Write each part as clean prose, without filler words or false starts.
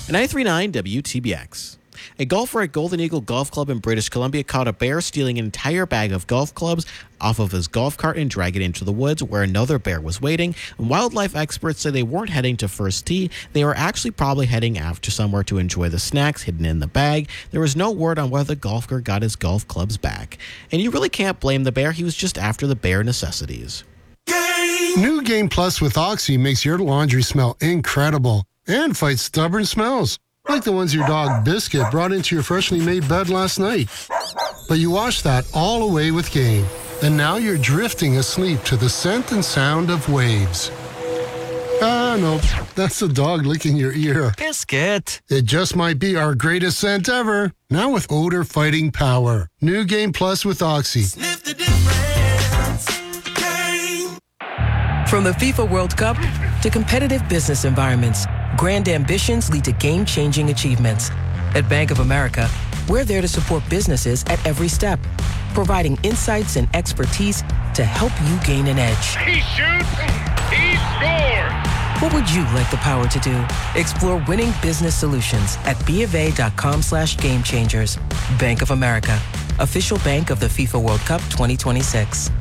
93.9 WTBX. A golfer at Golden Eagle Golf Club in British Columbia caught a bear stealing an entire bag of golf clubs off of his golf cart and drag it into the woods where another bear was waiting. And wildlife experts say they weren't heading to first tee. They were actually probably heading after somewhere to enjoy the snacks hidden in the bag. There was no word on whether the golfer got his golf clubs back. And you really can't blame the bear. He was just after the bare necessities. New Game Plus with Oxy makes your laundry smell incredible and fights stubborn smells, like the ones your dog Biscuit brought into your freshly made bed last night. But you washed that all away with Game, and now you're drifting asleep to the scent and sound of waves. Ah, nope, that's the dog licking your ear. Biscuit. It just might be our greatest scent ever, now with odor-fighting power. New Game Plus with Oxy. Sniff the difference. Game. From the FIFA World Cup to competitive business environments, grand ambitions lead to game-changing achievements. At Bank of America, we're there to support businesses at every step, providing insights and expertise to help you gain an edge. He shoots, he scores. What would you like the power to do? Explore winning business solutions at BofA.com/gamechangers. Bank of America, official bank of the FIFA World Cup 2026.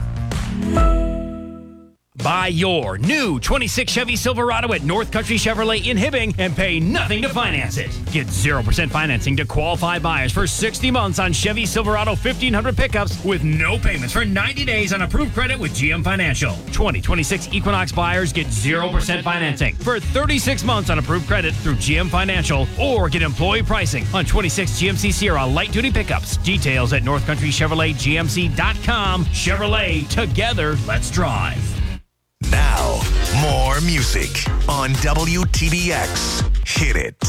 Buy your new 26 Chevy Silverado at North Country Chevrolet in Hibbing and pay nothing to finance it. Get 0% financing to qualified buyers for 60 months on Chevy Silverado 1500 pickups with no payments for 90 days on approved credit with GM Financial. 2026 Equinox buyers get 0% financing for 36 months on approved credit through GM Financial, or get employee pricing on 26 GMC Sierra light-duty pickups. Details at northcountrychevroletgmc.com. Chevrolet, together, let's drive. Now, more music on WTBX. Hit it.